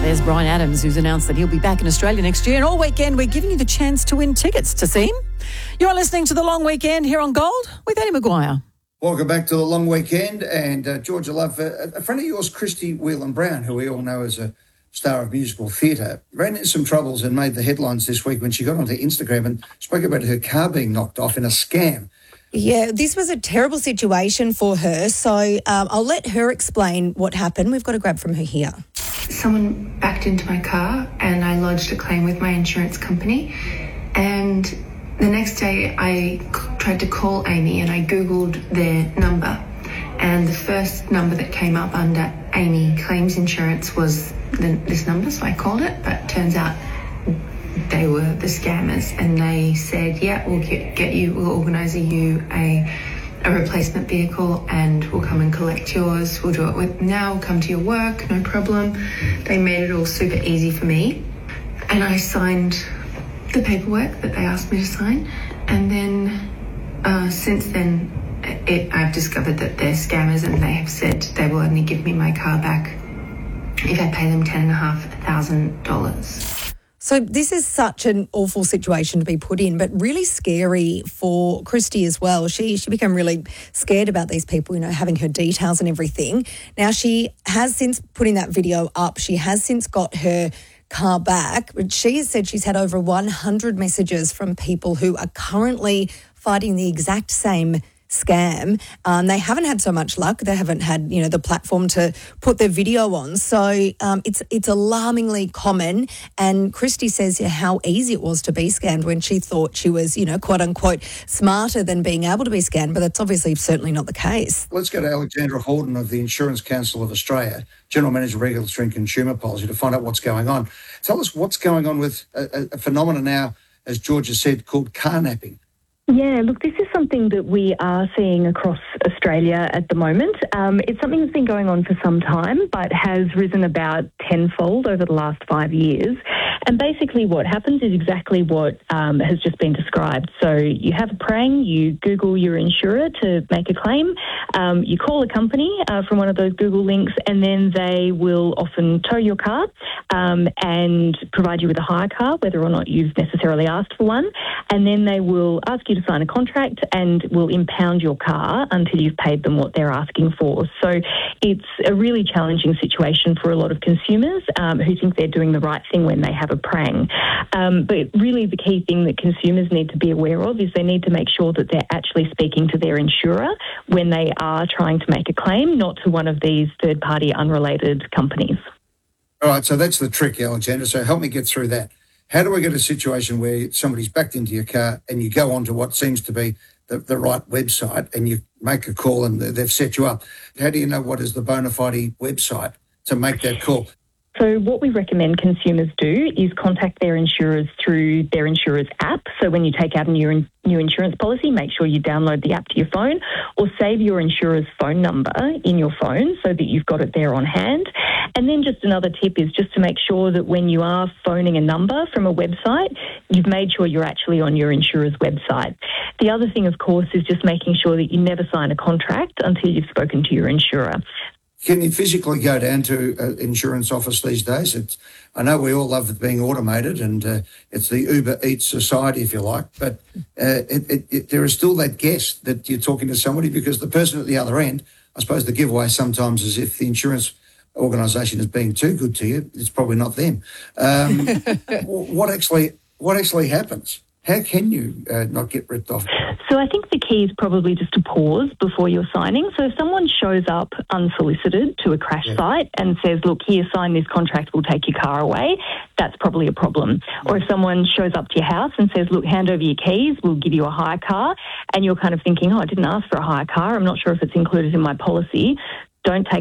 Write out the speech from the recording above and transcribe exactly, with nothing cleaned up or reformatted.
There's Bryan Adams, who's announced that he'll be back in Australia next year. And all weekend, we're giving you the chance to win tickets to see him. You're listening to The Long Weekend here on Gold with Eddie Maguire. Welcome back to The Long Weekend. And uh, Georgia Love, uh, a friend of yours, Christy Whelan-Brown, who we all know as a star of musical theatre, ran into some troubles and made the headlines this week when she got onto Instagram and spoke about her car being knocked off in a scam. Yeah, this was a terrible situation for her. So um, I'll let her explain what happened. We've got a grab from her here. Someone backed into my car and I lodged a claim with my insurance company. And the next day I c- tried to call Amy and I Googled their number. And the first number that came up under Amy Claims Insurance was the, this number, so I called it. But turns out they were the scammers and they said, yeah, we'll get, get you, we'll organise you a a replacement vehicle and we'll come and collect yours. We'll do it with now, come to your work, no problem. They made it all super easy for me. And I signed the paperwork that they asked me to sign. And then uh, since then, it, I've discovered that they're scammers and they have said they will only give me my car back if I pay them ten and a half thousand dollars. So this is such an awful situation to be put in, but really scary for Christy as well. She she became really scared about these people, you know, having her details and everything. Now, she has since putting that video up, she has since got her car back. But she has said she's had over one hundred messages from people who are currently fighting the exact same scam. Um, they haven't had so much luck. They haven't had, you know, the platform to put their video on. So um, it's it's alarmingly common. And Christy says yeah, how easy it was to be scammed when she thought she was, you know, quote unquote, smarter than being able to be scammed. But that's obviously certainly not the case. Let's go to Alexandra Horden of the Insurance Council of Australia, General Manager of Regulatory and Consumer Policy, to find out what's going on. Tell us what's going on with a, a phenomenon now, as Georgia said, called car napping. Yeah, look, this is something that we are seeing across Australia at the moment. Um, it's something that's been going on for some time, but has risen about tenfold over the last five years. And basically what happens is exactly what um, has just been described. So you have a prang, you Google your insurer to make a claim, um, you call a company uh, from one of those Google links, and then they will often tow your car um, and provide you with a hire car, whether or not you've necessarily asked for one. And then they will ask you to sign a contract and will impound your car until you've paid them what they're asking for. So it's a really challenging situation for a lot of consumers um, who think they're doing the right thing when they have a prang. Um, but really the key thing that consumers need to be aware of is they need to make sure that they're actually speaking to their insurer when they are trying to make a claim, not to one of these third-party unrelated companies. All right, so that's the trick, Alexandra. So help me get through that. How do I get a situation where somebody's backed into your car and you go onto what seems to be the, the right website and you make a call and they've set you up? How do you know what is the bona fide website to make that call? So what we recommend consumers do is contact their insurers through their insurer's app. So when you take out a new, new insurance policy, make sure you download the app to your phone or save your insurer's phone number in your phone so that you've got it there on hand. And then just another tip is just to make sure that when you are phoning a number from a website, you've made sure you're actually on your insurer's website. The other thing, of course, is just making sure that you never sign a contract until you've spoken to your insurer. Can you physically go down to an insurance office these days? It's, I know we all love it being automated and uh, it's the Uber Eats society, if you like, but uh, it, it, it, there is still that guess that you're talking to somebody because the person at the other end, I suppose the giveaway sometimes is if the insurance organisation is being too good to you, it's probably not them. Um, what actually what actually happens? How can you uh, not get ripped off? So I think the key is probably just to pause before you're signing. So if someone shows up unsolicited to a crash yeah. site and says, look, here, sign this contract, we'll take your car away, that's probably a problem. Or if someone shows up to your house and says, look, hand over your keys, we'll give you a hire car, and you're kind of thinking, oh, I didn't ask for a hire car, I'm not sure if it's included in my policy, don't take